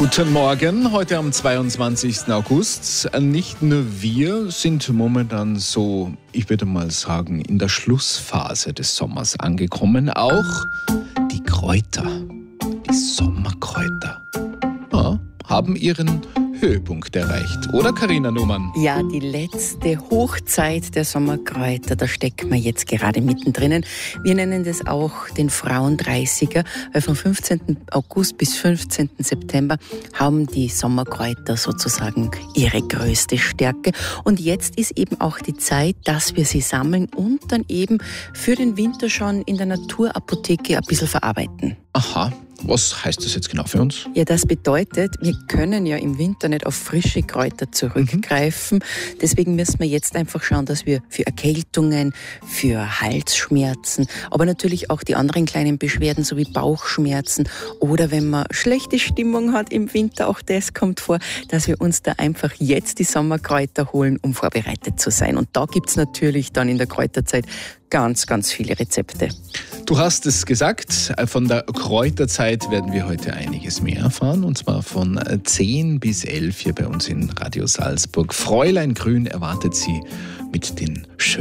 Guten Morgen, heute am 22. August. Nicht nur wir sind momentan so, ich würde mal sagen, in der Schlussphase des Sommers angekommen. Auch die Kräuter, die Sommerkräuter, haben ihren Höhepunkt erreicht. Oder, Carina Numann? Ja, die letzte Hochzeit der Sommerkräuter, da stecken wir jetzt gerade mittendrin. Wir nennen das auch den Frauen-30er, weil vom 15. August bis 15. September haben die Sommerkräuter sozusagen ihre größte Stärke. Und jetzt ist eben auch die Zeit, dass wir sie sammeln und dann eben für den Winter schon in der Naturapotheke ein bisschen verarbeiten. Aha. Was heißt das jetzt genau für uns? Ja, das bedeutet, wir können ja im Winter nicht auf frische Kräuter zurückgreifen. Deswegen müssen wir jetzt einfach schauen, dass wir für Erkältungen, für Halsschmerzen, aber natürlich auch die anderen kleinen Beschwerden, so wie Bauchschmerzen oder wenn man schlechte Stimmung hat im Winter, auch das kommt vor, dass wir uns da einfach jetzt die Sommerkräuter holen, um vorbereitet zu sein. Und da gibt's natürlich dann in der Kräuterzeit ganz, ganz viele Rezepte. Du hast es gesagt, von der Kräuterzeit werden wir heute einiges mehr erfahren. Und zwar von 10 bis 11 hier bei uns in Radio Salzburg. Fräulein Grün erwartet Sie mit den schönen